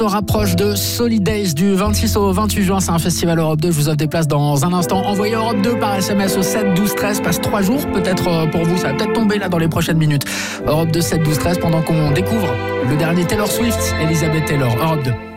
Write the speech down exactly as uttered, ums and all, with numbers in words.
Se rapproche de Solidays du vingt-six au vingt-huit juin. C'est un festival Europe deux. Je vous offre des places dans un instant. Envoyez Europe deux par S M S au sept douze treize. Passe trois jours peut-être pour vous. Ça va peut-être tomber là dans les prochaines minutes. Europe deux sept douze treize pendant qu'on découvre le dernier Taylor Swift, Elizabeth Taylor. Europe deux.